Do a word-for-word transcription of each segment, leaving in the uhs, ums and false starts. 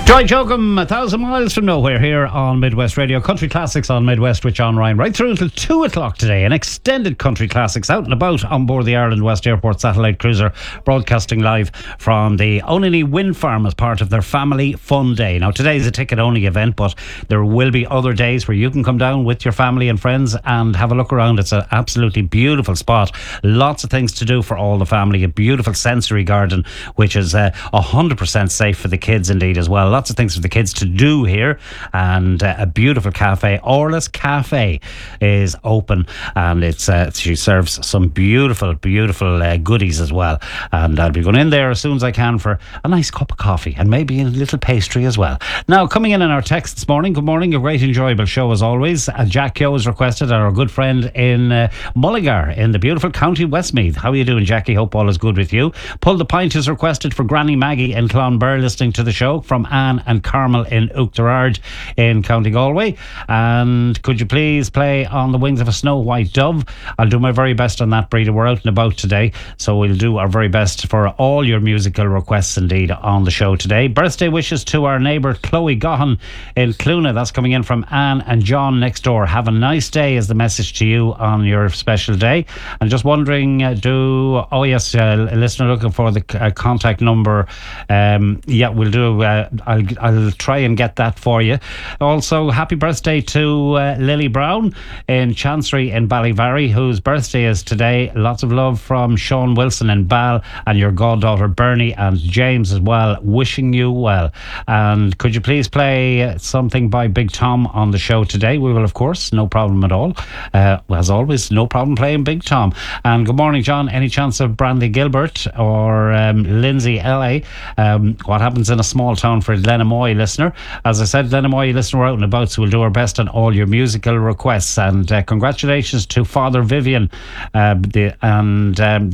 Joy Jokum, a thousand miles from nowhere here on Midwest Radio. Country Classics on Midwest with John Ryan right through until two o'clock today. An extended Country Classics out and about on board the Ireland West Airport satellite cruiser, broadcasting live from the Onany Wind Farm as part of their Family Fun Day. Now, today's a ticket-only event, but there will be other days where you can come down with your family and friends and have a look around. It's an absolutely beautiful spot. Lots of things to do for all the family. A beautiful sensory garden, which is uh, one hundred percent safe for the kids indeed as well. Lots of things for the kids to do here, and uh, a beautiful cafe. Orla's Cafe is open, and it's uh, she serves some beautiful, beautiful uh, goodies as well. And I'll be going in there as soon as I can for a nice cup of coffee and maybe a little pastry as well. Now, coming in on our text this morning, good morning, a great enjoyable show as always. Uh, Jack Keogh has requested, our good friend in uh, Mullingar in the beautiful County Westmeath. How are you doing, Jackie? Hope all is good with you. Pull the Pint is requested for Granny Maggie in Clonbur, listening to the show from Anne and Carmel in Oughterard in County Galway. And could you please play On the Wings of a Snow White Dove? I'll do my very best on that, Breeder. We're out and about today, so we'll do our very best for all your musical requests indeed on the show today. Birthday wishes to our neighbour Chloe Gohan in Cluna. That's coming in from Anne and John next door. Have a nice day is the message to you on your special day. And just wondering, uh, do oh yes, uh, a listener looking for the uh, contact number. Um, yeah, we'll do. Uh, I'll I'll try and get that for you. Also, happy birthday to uh, Lily Brown in Chancery in Ballyvarry, whose birthday is today. Lots of love from Sean Wilson in Bal, and your goddaughter Bernie and James as well, wishing you well. And could you please play something by Big Tom on the show today? We will, of course, no problem at all. Uh, as always, no problem playing Big Tom. And good morning, John. Any chance of Brandy Gilbert or um, Lindsay L A? Um, what happens in a small town for Glenamoy listener? As I said, Glenamoy listener, we're out and about, so we'll do our best on all your musical requests. And uh, congratulations to Father Vivian uh, the, and um,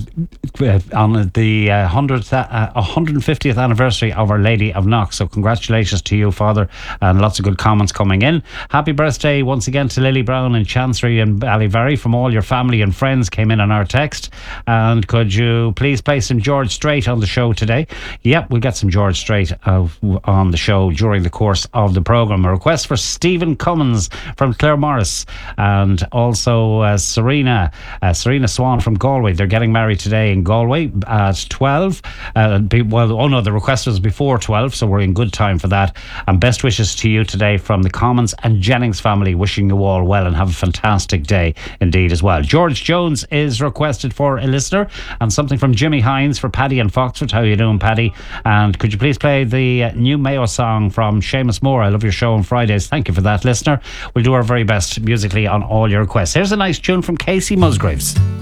on the uh, one hundred fiftieth anniversary of Our Lady of Knock. So congratulations to you, Father, and lots of good comments coming in. Happy birthday once again to Lily Brown in Chancery and Ballyvarry from all your family and friends came in on our text. And could you please play some George Strait on the show today? Yep, we'll get some George Strait uh, on the show during the course of the programme. A request for Stephen Cummins from Claremorris, and also uh, Serena uh, Serena Swan from Galway. They're getting married today in Galway at twelve. Uh, be, well, oh no, the request was before twelve, so we're in good time for that. And best wishes to you today from the Commons and Jennings family, wishing you all well and have a fantastic day indeed as well. George Jones is requested for a listener, and something from Jimmy Hines for Paddy and Foxford. How are you doing, Paddy? And could you please play the uh, new Mayo song from Seamus Moore? I love your show on Fridays. Thank you for that, listener. We'll do our very best musically on all your requests. Here's a nice tune from Casey Musgraves.